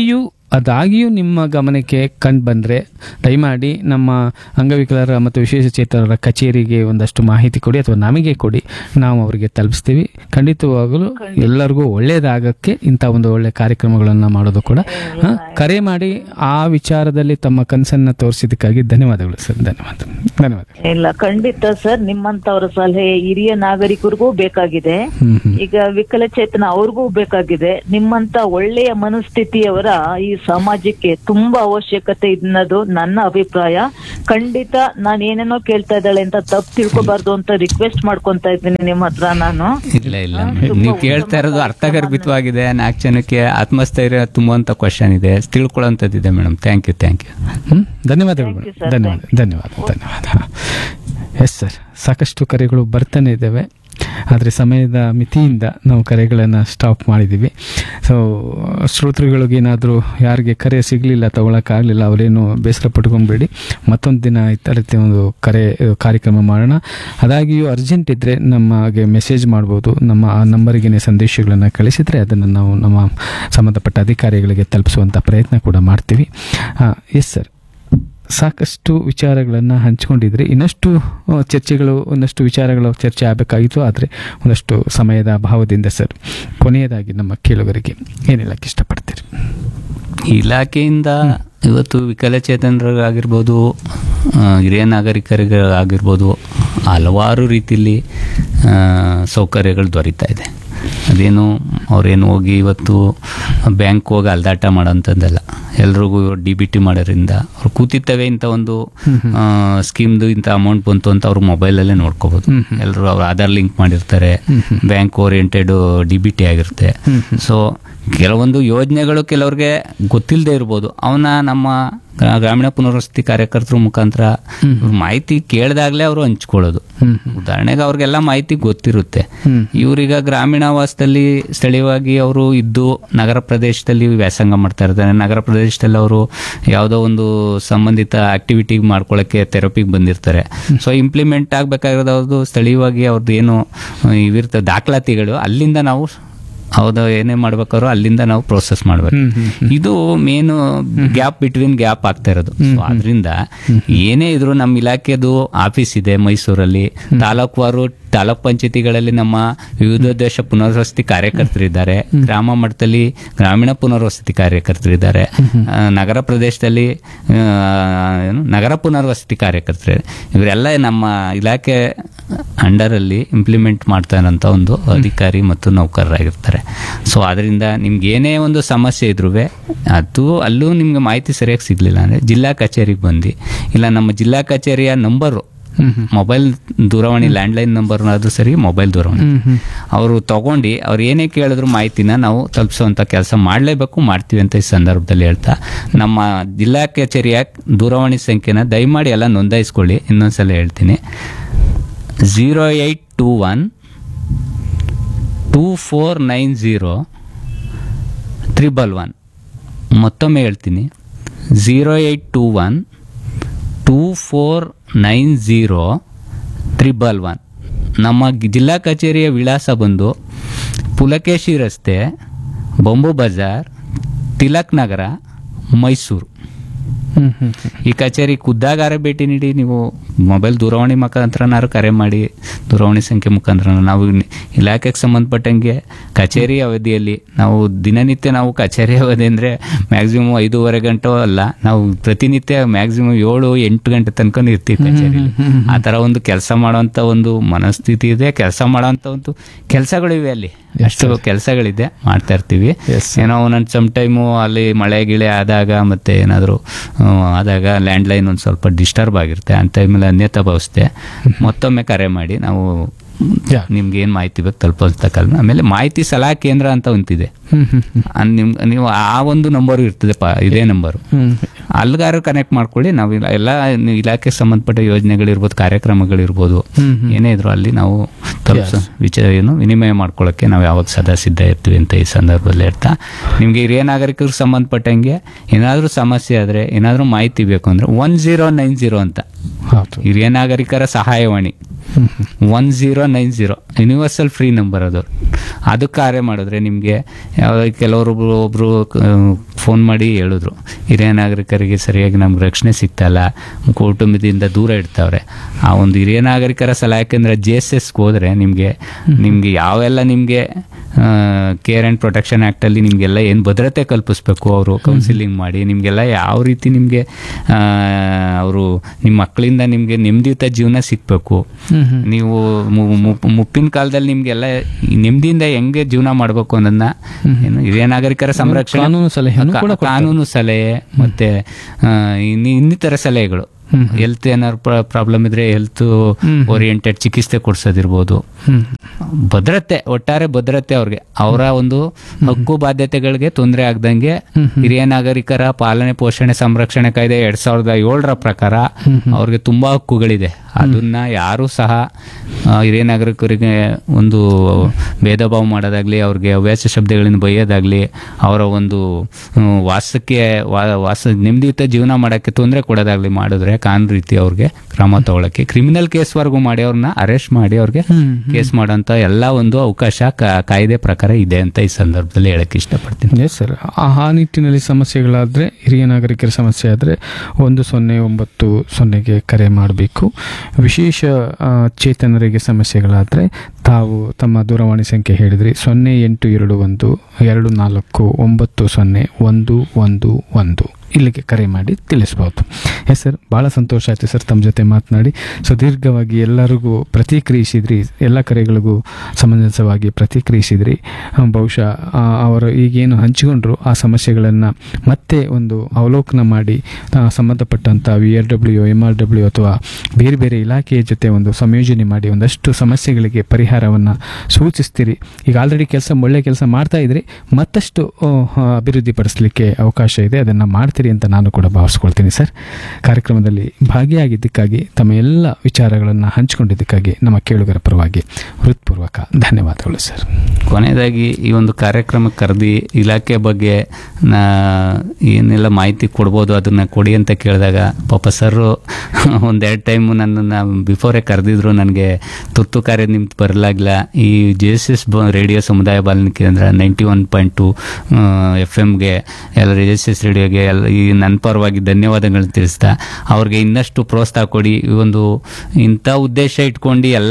ಅದಾಗಿಯೂ ನಿಮ್ಮ ಗಮನಕ್ಕೆ ಕಂಡು ಬಂದರೆ ದಯಮಾಡಿ ನಮ್ಮ ಅಂಗವಿಕಲರ ಮತ್ತು ವಿಶೇಷಚೇತನರ ಕಚೇರಿಗೆ ಒಂದಷ್ಟು ಮಾಹಿತಿ ಕೊಡಿ ಅಥವಾ ನಮಗೆ ಕೊಡಿ, ನಾವು ಅವರಿಗೆ ತಲುಪಿಸ್ತೀವಿ. ಖಂಡಿತವಾಗಲೂ ಎಲ್ಲರಿಗೂ ಒಳ್ಳೆಯದಾಗಕ್ಕೆ ಇಂಥ ಒಂದು ಒಳ್ಳೆಯ ಕಾರ್ಯಕ್ರಮಗಳನ್ನು ಮಾಡೋದು ಕೂಡ. ಹ? ಕರೆ ಮಾಡಿ ಆ ವಿಚಾರದಲ್ಲಿ ತಮ್ಮ ಕನಸನ್ನು ತೋರಿಸಿದ್ದಕ್ಕಾಗಿ ಧನ್ಯವಾದಗಳು ಸರ್. ಧನ್ಯವಾದ ಧನ್ಯವಾದ ಇಲ್ಲ ಖಂಡಿತ ಸರ್, ನಿಮ್ಮಂತವರ ಸಲಹೆ ಹಿರಿಯ ನಾಗರಿಕರಿಗೂ ಬೇಕಾಗಿದೆ, ಈಗ ವಿಕಲಚೇತನ ಅವ್ರಿಗೂ ಬೇಕಾಗಿದೆ. ನಿಮ್ಮಂತ ಒಳ್ಳೆಯ ಮನಸ್ಥಿತಿಯವರ ಈ ಸಮಾಜಕ್ಕೆ ತುಂಬಾ ಅವಶ್ಯಕತೆ ಅನ್ನೋದು ನನ್ನ ಅಭಿಪ್ರಾಯ. ಖಂಡಿತ ನಾನು ಏನೇನೋ ಕೇಳ್ತಾ ಇದ್ದಾಳೆ ಅಂತ ತಪ್ಪು ತಿಳ್ಕೊಬಾರ್ದು ಅಂತ ರಿಕ್ವೆಸ್ಟ್ ಮಾಡ್ಕೊಂತ ಇದ್ದೀನಿ ನಿಮ್ಮ ಹತ್ರ ನಾನು. ಇಲ್ಲ ಇಲ್ಲ ನೀವು ಕೇಳ್ತಾ ಇರೋದು ಅರ್ಥಗರ್ಭಿತವಾಗಿದೆ. ನಾಲ್ಕು ಜನಕ್ಕೆ ಆತ್ಮಸ್ಥೈರ್ಯ ತುಂಬುವಂತ ಕ್ವಶನ್ ಇದೆ, ತಿಳ್ಕೊಳ್ಳೋಂಥದ್ದಿದೆ madam. Thank you thank you ಧನ್ಯವಾದಗಳು ಮೇಡಮ್. ಧನ್ಯವಾದ ಧನ್ಯವಾದ ಧನ್ಯವಾದ ಎಸ್ ಸರ್, ಸಾಕಷ್ಟು ಕರೆಗಳು ಬರ್ತಾನೆ ಇದ್ದಾವೆ, ಆದರೆ ಸಮಯದ ಮಿತಿಯಿಂದ ನಾವು ಕರೆಗಳನ್ನು ಸ್ಟಾಪ್ ಮಾಡಿದ್ದೀವಿ. ಸೊ ಶ್ರೋತೃಗಳಿಗೇನಾದರೂ ಯಾರಿಗೆ ಕರೆ ಸಿಗಲಿಲ್ಲ, ತಗೊಳಕ್ಕಾಗಲಿಲ್ಲ, ಅವರೇನು ಬೇಸರ ಪಟ್ಕೊಂಡ್ಬೇಡಿ. ಮತ್ತೊಂದು ದಿನ ಈ ರೀತಿ ಒಂದು ಕರೆ ಕಾರ್ಯಕ್ರಮ ಮಾಡೋಣ. ಅದಾಗಿಯೂ ಅರ್ಜೆಂಟ್ ಇದ್ದರೆ ನಮಗೆ ಮೆಸೇಜ್ ಮಾಡ್ಬೋದು. ನಮ್ಮ ಆ ನಂಬರಿಗೇ ಸಂದೇಶಗಳನ್ನು ಕಳಿಸಿದರೆ ಅದನ್ನು ನಾವು ನಮ್ಮ ಸಂಬಂಧಪಟ್ಟ ಅಧಿಕಾರಿಗಳಿಗೆ ತಲುಪಿಸುವಂಥ ಪ್ರಯತ್ನ ಕೂಡ ಮಾಡ್ತೀವಿ. ಎಸ್ ಸರ್, ಸಾಕಷ್ಟು ವಿಚಾರಗಳನ್ನು ಹಂಚ್ಕೊಂಡಿದ್ರೆ ಇನ್ನಷ್ಟು ಚರ್ಚೆಗಳು ಒಂದಷ್ಟು ವಿಚಾರಗಳು ಚರ್ಚೆ ಆಗಬೇಕಾಗಿತ್ತು, ಆದರೆ ಒಂದಷ್ಟು ಸಮಯದ ಅಭಾವದಿಂದ ಸರ್ ಕೊನೆಯದಾಗಿ ನಮ್ಮ ಕೇಳುಗರಿಗೆ ಏನು ಹೇಳಕ್ಕೆ ಇಷ್ಟಪಡ್ತೀರಿ? ಇಲಾಖೆಯಿಂದ ಇವತ್ತು ವಿಕಲಚೇತನರಿಗಾಗಿರ್ಬೋದು, ಹಿರಿಯ ನಾಗರಿಕರಿಗಾಗಿರ್ಬೋದು ಹಲವಾರು ರೀತಿಯಲ್ಲಿ ಸೌಕರ್ಯಗಳು ದೊರೀತಾ ಇದೆ. ಅದೇನು ಅವ್ರೇನು ಹೋಗಿ ಇವತ್ತು ಬ್ಯಾಂಕ್ ಹೋಗಿ ಅಲ್ದಾಟ ಮಾಡೋಂಥದ್ದಲ್ಲ. ಎಲ್ರಿಗೂ ಡಿ ಬಿ ಟಿ ಮಾಡೋದ್ರಿಂದ ಅವ್ರು ಕೂತಿತ್ತವೆ ಇಂಥ ಒಂದು ಸ್ಕೀಮ್ದು ಇಂಥ ಅಮೌಂಟ್ ಬಂತು ಅಂತ ಅವ್ರು ಮೊಬೈಲಲ್ಲೇ ನೋಡ್ಕೋಬೋದು. ಎಲ್ಲರೂ ಅವ್ರು ಆಧಾರ್ ಲಿಂಕ್ ಮಾಡಿರ್ತಾರೆ, bank oriented D B T ಆಗಿರುತ್ತೆ. ಸೊ ಕೆಲವೊಂದು ಯೋಜನೆಗಳು ಕೆಲವ್ರಿಗೆ ಗೊತ್ತಿಲ್ಲದೆ ಇರ್ಬೋದು, ಅವನ್ನ ನಮ್ಮ ಗ್ರಾಮೀಣ ಪುನರ್ವಸತಿ ಕಾರ್ಯಕರ್ತರ ಮುಖಾಂತರ ಮಾಹಿತಿ ಕೇಳಿದಾಗಲೇ ಅವರು ಹಂಚ್ಕೊಳ್ಳೋದು. ಉದಾಹರಣೆಗೆ ಅವ್ರಿಗೆಲ್ಲ ಮಾಹಿತಿ ಗೊತ್ತಿರುತ್ತೆ. ಇವ್ರೀಗ ಗ್ರಾಮೀಣವಾಸದಲ್ಲಿ ಸ್ಥಳೀಯವಾಗಿ ಅವರು ಇದ್ದು ನಗರ ಪ್ರದೇಶದಲ್ಲಿ ವ್ಯಾಸಂಗ ಮಾಡ್ತಾ ಇರ್ತಾರೆ. ನಗರ ಪ್ರದೇಶದಲ್ಲಿ ಅವರು ಯಾವುದೋ ಒಂದು ಸಂಬಂಧಿತ ಆಕ್ಟಿವಿಟಿ ಮಾಡ್ಕೊಳ್ಳೋಕ್ಕೆ ಥೆರಪಿಗೆ ಬಂದಿರ್ತಾರೆ. ಸೊ ಇಂಪ್ಲಿಮೆಂಟ್ ಆಗಬೇಕಾಗಿರೋದು ಸ್ಥಳೀಯವಾಗಿ ಅವ್ರದ್ದು ಏನು ಇವಿರ್ತದೆ ದಾಖಲಾತಿಗಳು, ಅಲ್ಲಿಂದ ನಾವು ಹೌದು ಏನೇ ಮಾಡ್ಬೇಕಾದ್ರೂ ಅಲ್ಲಿಂದ ನಾವು ಪ್ರೋಸೆಸ್ ಮಾಡ್ಬೇಕು. ಇದು ಮೇನು ಗ್ಯಾಪ್ ಬಿಟ್ವೀನ್ ಗ್ಯಾಪ್ ಆಗ್ತಾ ಇರೋದು. ಸೊ ಅದರಿಂದ ಏನೇ ಇದ್ರು ನಮ್ಮ ಇಲಾಖೆದು ಆಫೀಸ್ ಇದೆ ಮೈಸೂರಲ್ಲಿ, ತಾಲೂಕುವಾರು ತಾಲೂಕ್ ಪಂಚಾಯತಿಗಳಲ್ಲಿ ನಮ್ಮ ವಿವಿಧೋದ್ದೇಶ ಪುನರ್ವಸತಿ ಕಾರ್ಯಕರ್ತರಿದ್ದಾರೆ, ಗ್ರಾಮ ಮಟ್ಟದಲ್ಲಿ ಗ್ರಾಮೀಣ ಪುನರ್ವಸತಿ ಕಾರ್ಯಕರ್ತರಿದ್ದಾರೆ, ನಗರ ಪ್ರದೇಶದಲ್ಲಿ ನಗರ ಪುನರ್ವಸತಿ ಕಾರ್ಯಕರ್ತರು. ಇವರೆಲ್ಲ ನಮ್ಮ ಇಲಾಖೆ ಅಂಡರಲ್ಲಿ ಇಂಪ್ಲಿಮೆಂಟ್ ಮಾಡ್ತಾ ಇರೋಂಥ ಒಂದು ಅಧಿಕಾರಿ ಮತ್ತು ನೌಕರರಾಗಿರ್ತಾರೆ. ಸೊ ಅದರಿಂದ ನಿಮ್ಗೆ ಏನೇ ಒಂದು ಸಮಸ್ಯೆ ಇದ್ರೂ ಅದು ಅಲ್ಲೂ ನಿಮ್ಗೆ ಮಾಹಿತಿ ಸರಿಯಾಗಿ ಸಿಗಲಿಲ್ಲ ಅಂದರೆ ಜಿಲ್ಲಾ ಕಚೇರಿಗೆ ಬಂದು, ಇಲ್ಲ ನಮ್ಮ ಜಿಲ್ಲಾ ಕಚೇರಿಯ ನಂಬರು ಮೊಬೈಲ್ ದೂರವಾಣಿ ಲ್ಯಾಂಡ್ಲೈನ್ ನಂಬರ್ ಆದ್ರೂ ಸರಿ, ಮೊಬೈಲ್ ದೂರವಾಣಿ ಅವರು ತಗೊಂಡು ಅವ್ರು ಏನೇ ಕೇಳಿದ್ರು ಮಾಹಿತಿನ ನಾವು ತಲುಪಿಸುವಂಥ ಕೆಲಸ ಮಾಡಲೇಬೇಕು, ಮಾಡ್ತೀವಿ ಅಂತ ಈ ಸಂದರ್ಭದಲ್ಲಿ ಹೇಳ್ತಾ ನಮ್ಮ ಜಿಲ್ಲಾ ಕಚೇರಿಯ ದೂರವಾಣಿ ಸಂಖ್ಯೆನ ದಯಮಾಡಿ ಎಲ್ಲ ನೋಂದಾಯಿಸ್ಕೊಳ್ಳಿ. ಇನ್ನೊಂದ್ಸಲ ಹೇಳ್ತೀನಿ, zero eight two one two four nine zero triple one. ಮತ್ತೊಮ್ಮೆ ಹೇಳ್ತೀನಿ, zero eight two one two four nine zero triple one. ನಮ್ಮ ಜಿಲ್ಲಾ ಕಚೇರಿಯ ವಿಳಾಸ ಬಂದು ಪುಲಕೇಶಿ ರಸ್ತೆ, ಬೊಂಬು ಬಜಾರ್, ತಿಲಕ್ ನಗರ, ಮೈಸೂರು. ಈ ಕಚೇರಿ ಖುದ್ದಾಗಾರ ಭೇಟಿ ನೀಡಿ, ನೀವು ಮೊಬೈಲ್ ದೂರವಾಣಿ ಮುಖಾಂತರನಾರು ಕರೆ ಮಾಡಿ, ದೂರವಾಣಿ ಸಂಖ್ಯೆ ಮುಖಾಂತರ ನಾವು ಇಲಾಖೆಗೆ ಸಂಬಂಧಪಟ್ಟಂಗೆ ಕಚೇರಿ ಅವಧಿಯಲ್ಲಿ ನಾವು ದಿನನಿತ್ಯ ನಾವು ಕಚೇರಿ ಅವಧಿ ಅಂದರೆ ಮ್ಯಾಕ್ಸಿಮಮ್ ಐದೂವರೆ ಗಂಟೆ ಅಲ್ಲ, ನಾವು ಪ್ರತಿನಿತ್ಯ ಮ್ಯಾಕ್ಸಿಮಮ್ ಏಳು ಎಂಟು ಗಂಟೆ ತನಕ ಇರ್ತೀವಿ ಕಚೇರಿಯಲ್ಲಿ. ಆ ಥರ ಒಂದು ಕೆಲಸ ಮಾಡೋಂಥ ಒಂದು ಮನಸ್ಥಿತಿ ಇದೆ, ಕೆಲಸ ಮಾಡೋಂಥ ಒಂದು ಕೆಲಸಗಳಿವೆ, ಅಲ್ಲಿ ಅಷ್ಟು ಕೆಲಸಗಳಿದೆ, ಮಾಡ್ತಾ ಇರ್ತೀವಿ. ಏನೋ ಒಂದೊಂದು ಸಮ್ ಟೈಮು ಅಲ್ಲಿ ಮಳೆ ಗಿಳೆ ಆದಾಗ ಮತ್ತೆ ಏನಾದರೂ ಆದಾಗ ಲ್ಯಾಂಡ್ಲೈನ್ ಒಂದು ಸ್ವಲ್ಪ ಡಿಸ್ಟರ್ಬ್ ಆಗಿರುತ್ತೆ, ಆ ಟೈಮಲ್ಲಿ ಅನ್ಯತಾ ಭಾವಿಸುತ್ತೆ. ಮತ್ತೊಮ್ಮೆ ಕರೆ ಮಾಡಿ, ನಾವು ನಿಮ್ಗೆ ಏನು ಮಾಹಿತಿ ಬೇಕು ತಲುಪಿಸ್ತಕ್ಕಲ್ಲ. ಆಮೇಲೆ ಮಾಹಿತಿ ಸಲಹಾ ಕೇಂದ್ರ ಅಂತ ಒಂದಿದೆ, ನಿಮ್ ನೀವು ಆ ಒಂದು ನಂಬರು ಇರ್ತದೆ, ಇದೇ ನಂಬರು, ಅಲ್ಲಿಗಾರು ಕನೆಕ್ಟ್ ಮಾಡ್ಕೊಳ್ಳಿ. ನಾವು ಎಲ್ಲ ಇಲಾಖೆಗೆ ಸಂಬಂಧಪಟ್ಟ ಯೋಜನೆಗಳಿರ್ಬೋದು, ಕಾರ್ಯಕ್ರಮಗಳಿರ್ಬೋದು, ಏನೇ ಇದ್ರು ಅಲ್ಲಿ ನಾವು ತಲುಪಿಸ ವಿಚಾರ ಏನು ವಿನಿಮಯ ಮಾಡ್ಕೊಳ್ಳೋಕ್ಕೆ ನಾವು ಯಾವಾಗ ಸದಾ ಸಿದ್ಧ ಇರ್ತೀವಿ ಅಂತ ಈ ಸಂದರ್ಭದಲ್ಲಿ ಹೇಳ್ತಾ, ನಿಮಗೆ ಹಿರಿಯ ನಾಗರಿಕರಿಗೆ ಸಂಬಂಧಪಟ್ಟಂಗೆ ಏನಾದರೂ ಸಮಸ್ಯೆ ಆದರೆ, ಏನಾದರೂ ಮಾಹಿತಿ ಬೇಕು ಅಂದರೆ ಒನ್ ಜೀರೋ ನೈನ್ ಜೀರೋ ಅಂತ ಹಿರಿಯ ನಾಗರಿಕರ ಸಹಾಯವಾಣಿ one zero nine zero universal free number ಅದು. ಅದು ಕಾರ್ಯ ಮಾಡಿದ್ರೆ ನಿಮಗೆ ಯಾವ ಕೆಲವರು ಒಬ್ಬರು ಫೋನ್ ಮಾಡಿ ಹೇಳಿದ್ರು, ಹಿರಿಯ ನಾಗರಿಕರಿಗೆ ಸರಿಯಾಗಿ ನಮ್ಗೆ ರಕ್ಷಣೆ ಸಿಗ್ತಾಯಿಲ್ಲ, ಕುಟುಂಬದಿಂದ ದೂರ ಇಡ್ತಾವ್ರೆ. ಆ ಒಂದು ಹಿರಿಯ ನಾಗರಿಕರ ಸಲಹೆ ಕೇಂದ್ರ ಜೆ ಎಸ್ ಎಸ್ಗೆ ಹೋದರೆ ನಿಮಗೆ ನಿಮಗೆ ಯಾವೆಲ್ಲ ನಿಮಗೆ ಕೇರ್ ಆ್ಯಂಡ್ ಪ್ರೊಟೆಕ್ಷನ್ ಆ್ಯಕ್ಟಲ್ಲಿ ನಿಮಗೆಲ್ಲ ಏನು ಭದ್ರತೆ ಕಲ್ಪಿಸ್ಬೇಕು ಅವರು ಕೌನ್ಸಿಲಿಂಗ್ ಮಾಡಿ ನಿಮಗೆಲ್ಲ ಯಾವ ರೀತಿ ನಿಮಗೆ ಅವರು ನಿಮ್ಮ ಮಕ್ಕಳಿಂದ ನಿಮಗೆ ನೆಮ್ಮದಿಯುತ ಜೀವನ ಸಿಗಬೇಕು, ನೀವು ಮುಪ್ಪಿನ ಕಾಲದಲ್ಲಿ ನಿಮಗೆಲ್ಲ ನೆಮ್ಮದಿಯಿಂದ ಹೆಂಗೆ ಜೀವನ ಮಾಡಬೇಕು ಅನ್ನೋದನ್ನ ಏನು ಹಿರಿಯ ನಾಗರಿಕರ ಸಂರಕ್ಷಣೆ ಕಾನೂನು ಸಲಹೆ ಮತ್ತೆ ಇನ್ನಿತರ ಸಲಹೆಗಳು, ಹೆಲ್ತ್ ಏನಾದ್ರು ಪ್ರಾಬ್ಲಮ್ ಇದ್ರೆ ಹೆಲ್ತ್ ಓರಿಯೆಂಟೆಡ್ ಚಿಕಿತ್ಸೆ ಕೊಡ್ಸೋದಿರ್ಬೋದು, ಭದ್ರತೆ ಒಟ್ಟಾರೆ ಭದ್ರತೆ ಅವ್ರಿಗೆ ಅವರ ಒಂದು ಹಕ್ಕು ಬಾಧ್ಯತೆಗಳಿಗೆ ತೊಂದರೆ ಆಗ್ದಂಗೆ ಹಿರಿಯ ನಾಗರಿಕರ ಪಾಲನೆ ಪೋಷಣೆ ಸಂರಕ್ಷಣೆ ಕಾಯ್ದೆ ಎರಡ್ ಸಾವಿರದ ಏಳರ ಪ್ರಕಾರ ಅವ್ರಿಗೆ ತುಂಬಾ ಹಕ್ಕುಗಳಿದೆ. ಅದನ್ನ ಯಾರು ಸಹ ಹಿರಿಯ ನಾಗರಿಕರಿಗೆ ಒಂದು ಭೇದ ಭಾವ ಮಾಡೋದಾಗ್ಲಿ, ಅವ್ರಿಗೆ ಹವ್ಯಾಸ ಶಬ್ದಗಳಿಂದ ಬೈಯೋದಾಗ್ಲಿ, ಅವರ ಒಂದು ವಾಸಕ್ಕೆ ವಾಸ ನೆಮ್ಮದಿಯುತ ಜೀವನ ಮಾಡೋಕ್ಕೆ ತೊಂದರೆ ಕೊಡೋದಾಗ್ಲಿ ಮಾಡಿದ್ರೆ ಕಾನೂನು ರೀತಿ ಅವ್ರಿಗೆ ಕ್ರಮ ತಗೊಳಕ್ಕೆ ಕ್ರಿಮಿನಲ್ ಕೇಸ್ ವರ್ಗೂ ಮಾಡಿ ಅವ್ರನ್ನ ಅರೆಸ್ಟ್ ಮಾಡಿ ಅವ್ರಿಗೆ ಕೇಸ್ ಮಾಡೋಂಥ ಎಲ್ಲ ಒಂದು ಅವಕಾಶ ಕಾಯ್ದೆ ಪ್ರಕಾರ ಇದೆ ಅಂತ ಈ ಸಂದರ್ಭದಲ್ಲಿ ಹೇಳಕ್ಕೆ ಇಷ್ಟಪಡ್ತೀನಿ. ಎಸ್ ಸರ್, ಆ ನಿಟ್ಟಿನಲ್ಲಿ ಸಮಸ್ಯೆಗಳಾದರೆ ಹಿರಿಯ ನಾಗರಿಕರ ಸಮಸ್ಯೆ ಆದರೆ ಒಂದು ಸೊನ್ನೆ ಒಂಬತ್ತು ಸೊನ್ನೆಗೆ ಕರೆ ಮಾಡಬೇಕು. ವಿಶೇಷ ಚೇತನರಿಗೆ ಸಮಸ್ಯೆಗಳಾದರೆ ತಾವು ತಮ್ಮ ದೂರವಾಣಿ ಸಂಖ್ಯೆ ಹೇಳಿದ್ರಿ, ಸೊನ್ನೆ ಎಂಟು ಎರಡು ಒಂದು ಎರಡು ನಾಲ್ಕು ಒಂಬತ್ತು ಸೊನ್ನೆ ಒಂದು ಒಂದು ಒಂದು ಇಲ್ಲಿಗೆ ಕರೆ ಮಾಡಿ ತಿಳಿಸ್ಬೋದು. ಎಸ್ ಸರ್, ಭಾಳ ಸಂತೋಷ ಆಯಿತು ಸರ್ ತಮ್ಮ ಜೊತೆ ಮಾತನಾಡಿ. ಸುದೀರ್ಘವಾಗಿ ಎಲ್ಲರಿಗೂ ಪ್ರತಿಕ್ರಿಯಿಸಿದ್ರಿ, ಎಲ್ಲ ಕರೆಗಳಿಗೂ ಸಮಂಜಸವಾಗಿ ಪ್ರತಿಕ್ರಿಯಿಸಿದ್ರಿ. ಬಹುಶಃ ಅವರು ಈಗೇನು ಹಂಚಿಕೊಂಡ್ರು ಆ ಸಮಸ್ಯೆಗಳನ್ನು ಮತ್ತೆ ಒಂದು ಅವಲೋಕನ ಮಾಡಿ ಸಂಬಂಧಪಟ್ಟಂಥ we are W M R W ಅಥವಾ ಬೇರೆ ಬೇರೆ ಇಲಾಖೆಯ ಜೊತೆ ಒಂದು ಸಂಯೋಜನೆ ಮಾಡಿ ಒಂದಷ್ಟು ಸಮಸ್ಯೆಗಳಿಗೆ ಪರಿಹಾರವನ್ನು ಸೂಚಿಸ್ತೀರಿ. ಈಗ ಆಲ್ರೆಡಿ ಕೆಲಸ ಒಳ್ಳೆಯ ಕೆಲಸ ಮಾಡ್ತಾ ಇದ್ರಿ, ಮತ್ತಷ್ಟು ಅಭಿವೃದ್ಧಿಪಡಿಸಲಿಕ್ಕೆ ಅವಕಾಶ ಇದೆ, ಅದನ್ನು ಮಾಡ್ತೀರಿ ಅಂತ ನಾನು ಕೂಡ ಭಾವಿಸ್ಕೊಳ್ತೀನಿ ಸರ್. ಕಾರ್ಯಕ್ರಮದಲ್ಲಿ ಭಾಗಿಯಾಗಿದ್ದಕ್ಕಾಗಿ ತಮ್ಮ ಎಲ್ಲ ವಿಚಾರಗಳನ್ನು ಹಂಚಿಕೊಂಡಿದ್ದಕ್ಕಾಗಿ ನಮ್ಮ ಕೇಳುಗರ ಪರವಾಗಿ ಹೃತ್ಪೂರ್ವಕ ಧನ್ಯವಾದಗಳು ಸರ್. ಕೊನೆಯದಾಗಿ ಈ ಒಂದು ಕಾರ್ಯಕ್ರಮಕ್ಕೆ ಕರೆದಿ ಇಲಾಖೆ ಬಗ್ಗೆ ನಾ ಏನೆಲ್ಲ ಮಾಹಿತಿ ಕೊಡ್ಬೋದು ಅದನ್ನು ಕೊಡಿ ಅಂತ ಕೇಳಿದಾಗ ಪಾಪ ಸರ್ ಒಂದೆರಡು ಟೈಮು ನನ್ನನ್ನು ಬಿಫೋರೇ ಕರೆದಿದ್ರು, ನನಗೆ ತುರ್ತು ಕಾರ್ಯ ನಿಮ್ದು ಬರಲಾಗಿಲ್ಲ. ಈ ಜೆ ಎಸ್ ಎಸ್ ರೇಡಿಯೋ ಸಮುದಾಯ ಬಾನುಲಿ ಕೇಂದ್ರ ninety one point to F ಎಮ್ಗೆ ಎಲ್ಲ ಜೆ ಎಸ್ ಎಸ್ ರೇಡಿಯೋಗೆ ಎಲ್ಲ ಈ ನನ್ನ ಪರವಾಗಿ ಧನ್ಯವಾದಗಳನ್ನ ತಿಳಿಸ್ತಾ ಅವ್ರಿಗೆ ಇನ್ನಷ್ಟು ಪ್ರೋತ್ಸಾಹ ಕೊಡಿ. ಈ ಒಂದು ಇಂಥ ಉದ್ದೇಶ ಇಟ್ಕೊಂಡು ಎಲ್ಲ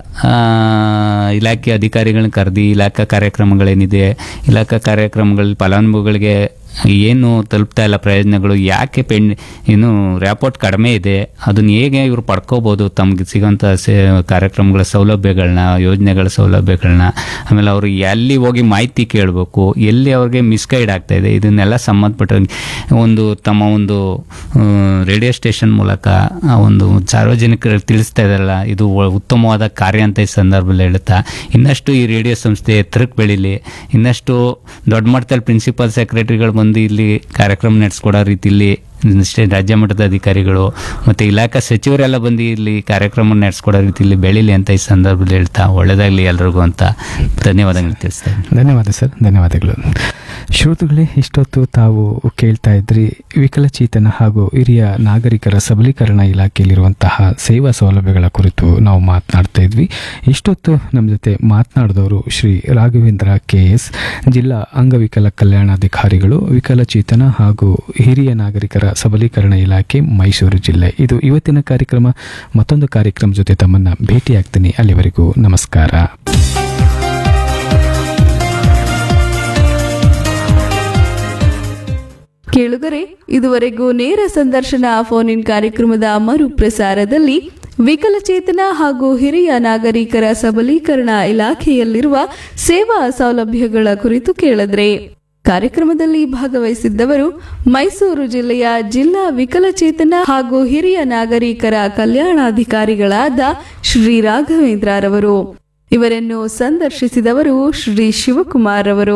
ಇಲಾಖೆ ಅಧಿಕಾರಿಗಳನ್ನ ಕರೆದಿ ಇಲಾಖಾ ಕಾರ್ಯಕ್ರಮಗಳೇನಿದೆ ಇಲಾಖಾ ಕಾರ್ಯಕ್ರಮಗಳಲ್ಲಿ ಫಲಾನುಭವಿಗಳಿಗೆ ಏನು ತಲುಪ್ತಾ ಇಲ್ಲ ಪ್ರಯೋಜನಗಳು, ಯಾಕೆ ಪೆಂಡ್ ಏನು ರ್ಯಾಪೋರ್ಟ್ ಕಡಿಮೆ ಇದೆ, ಅದನ್ನು ಹೇಗೆ ಇವರು ಪಡ್ಕೋಬೋದು, ತಮಗೆ ಸಿಗೋಂಥ ಸೇ ಕಾರ್ಯಕ್ರಮಗಳ ಸೌಲಭ್ಯಗಳನ್ನ ಯೋಜನೆಗಳ ಸೌಲಭ್ಯಗಳನ್ನ, ಆಮೇಲೆ ಅವರು ಎಲ್ಲಿ ಹೋಗಿ ಮಾಹಿತಿ ಕೇಳಬೇಕು, ಎಲ್ಲಿ ಅವ್ರಿಗೆ ಮಿಸ್ಗೈಡ್ ಆಗ್ತಾ ಇದೆ, ಇದನ್ನೆಲ್ಲ ಸಂಬಂಧಪಟ್ಟ ಒಂದು ತಮ್ಮ ಒಂದು ರೇಡಿಯೋ ಸ್ಟೇಷನ್ ಮೂಲಕ ಒಂದು ಸಾರ್ವಜನಿಕರಿಗೆ ತಿಳಿಸ್ತಾ ಇದ್ದಾರಲ್ಲ, ಇದು ಉತ್ತಮವಾದ ಕಾರ್ಯ ಅಂತ ಈ ಸಂದರ್ಭದಲ್ಲಿ ಹೇಳುತ್ತಾ ಇನ್ನಷ್ಟು ಈ ರೇಡಿಯೋ ಸಂಸ್ಥೆ ಎತ್ತರಕ್ಕೆ ಬೆಳೀಲಿ, ಇನ್ನಷ್ಟು ದೊಡ್ಡ ಮಟ್ಟದಲ್ಲಿ ಪ್ರಿನ್ಸಿಪಲ್ ಸೆಕ್ರೆಟರಿಗಳು ಬಂದು ಇಲ್ಲಿ ಕಾರ್ಯಕ್ರಮ ನಡೆಸ್ಕೊಡೋ ರೀತಿಯಲ್ಲಿ ರಾಜ್ಯ ಮಟ್ಟದ ಅಧಿಕಾರಿಗಳು ಮತ್ತು ಇಲಾಖಾ ಸಚಿವರೆಲ್ಲ ಬಂದು ಇಲ್ಲಿ ಕಾರ್ಯಕ್ರಮ ನಡೆಸ್ಕೊಡೋ ರೀತಿಯಲ್ಲಿ ಬೆಳೀಲಿ ಅಂತ ಈ ಸಂದರ್ಭದಲ್ಲಿ ಹೇಳ್ತಾ ಒಳ್ಳೆಯದಾಗಲಿ ಎಲ್ರಿಗೂ ಅಂತ ಧನ್ಯವಾದಗಳು ತಿಳಿಸ್ತಾ ಇದ್ದೀನಿ. ಧನ್ಯವಾದ ಸರ್, ಧನ್ಯವಾದಗಳು. ಶ್ರೋತೃಗಳೇ, ಇಷ್ಟೊತ್ತು ತಾವು ಕೇಳ್ತಾ ಇದ್ರಿ ವಿಕಲಚೇತನ ಹಾಗೂ ಹಿರಿಯ ನಾಗರಿಕರ ಸಬಲೀಕರಣ ಇಲಾಖೆಯಲ್ಲಿರುವಂತಹ ಸೇವಾ ಸೌಲಭ್ಯಗಳ ಕುರಿತು ನಾವು ಮಾತನಾಡ್ತಾ ಇದ್ವಿ. ಇಷ್ಟೊತ್ತು ನಮ್ಮ ಜೊತೆ ಮಾತನಾಡಿದವರು ಶ್ರೀ ರಾಘವೇಂದ್ರ ಕೆ ಎಸ್, ಜಿಲ್ಲಾ ಅಂಗವಿಕಲ ಕಲ್ಯಾಣಾಧಿಕಾರಿಗಳು, ವಿಕಲಚೇತನ ಹಾಗೂ ಹಿರಿಯ ನಾಗರಿಕರ ಸಬಲೀಕರಣ ಇಲಾಖೆ, ಮೈಸೂರು ಜಿಲ್ಲೆ. ಇದು ಇವತ್ತಿನ ಕಾರ್ಯಕ್ರಮ. ಮತ್ತೊಂದು ಕಾರ್ಯಕ್ರಮ ಜೊತೆ ತಮ್ಮನ್ನ ಭೇಟಿಯಾಗ್ತೀನಿ. ಅಲ್ಲಿವರೆಗೂ ನಮಸ್ಕಾರ. ಕೇಳುಗರೆ, ಇದುವರೆಗೂ ನೇರ ಸಂದರ್ಶನ ಫೋನ್ ಇನ್ ಕಾರ್ಯಕ್ರಮದ ಮರುಪ್ರಸಾರದಲ್ಲಿ ವಿಕಲಚೇತನ ಹಾಗೂ ಹಿರಿಯ ನಾಗರಿಕರ ಸಬಲೀಕರಣ ಇಲಾಖೆಯಲ್ಲಿರುವ ಸೇವಾ ಸೌಲಭ್ಯಗಳ ಕುರಿತು ಕೇಳಿದ್ರೆ. ಕಾರ್ಯಕ್ರಮದಲ್ಲಿ ಭಾಗವಹಿಸಿದ್ದವರು ಮೈಸೂರು ಜಿಲ್ಲೆಯ ಜಿಲ್ಲಾ ವಿಕಲಚೇತನ ಹಾಗೂ ಹಿರಿಯ ನಾಗರಿಕರ ಕಲ್ಯಾಣಾಧಿಕಾರಿಗಳಾದ ಶ್ರೀ ರಾಘವೇಂದ್ರರವರು. ಇವರನ್ನು ಸಂದರ್ಶಿಸಿದವರು ಶ್ರೀ ಶಿವಕುಮಾರ್ ಅವರು.